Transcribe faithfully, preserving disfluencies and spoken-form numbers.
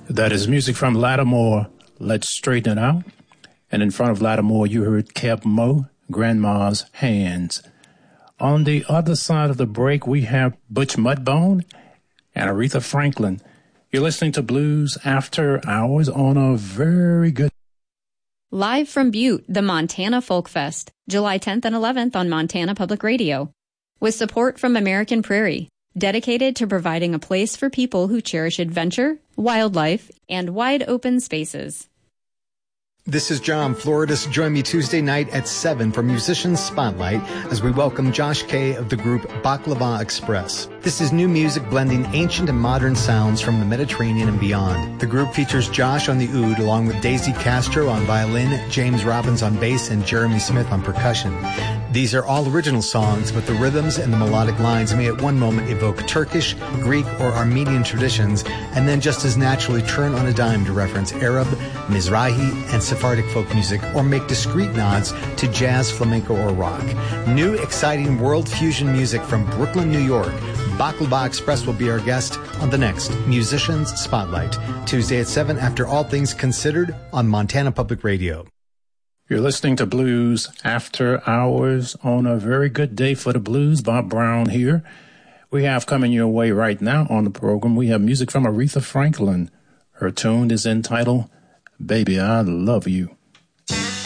That is music from Lattimore, Let's Straighten It Out. And in front of Lattimore, you heard Keb Mo, Grandma's Hands. On the other side of the break, we have Butch Mudbone and Aretha Franklin. You're listening to Blues After Hours on a very good... Live from Butte, the Montana Folk Fest, July tenth and eleventh on Montana Public Radio. With support from American Prairie, dedicated to providing a place for people who cherish adventure, wildlife, and wide-open spaces. This is John Floridis. Join me Tuesday night at seven for Musicians Spotlight as we welcome Josh Kay of the group Baklava Express. This is new music blending ancient and modern sounds from the Mediterranean and beyond. The group features Josh on the oud along with Daisy Castro on violin, James Robbins on bass, and Jeremy Smith on percussion. These are all original songs, but the rhythms and the melodic lines may at one moment evoke Turkish, Greek, or Armenian traditions, and then just as naturally turn on a dime to reference Arab, Mizrahi, and Sephardic folk music, or make discreet nods to jazz, flamenco, or rock. New, exciting world fusion music from Brooklyn, New York. Baklava Express will be our guest on the next Musicians Spotlight, Tuesday at seven after All Things Considered on Montana Public Radio. You're listening to Blues After Hours on a very good day for the blues. Bob Brown here. We have coming your way right now on the program, we have music from Aretha Franklin. Her tune is entitled Baby, I Love You.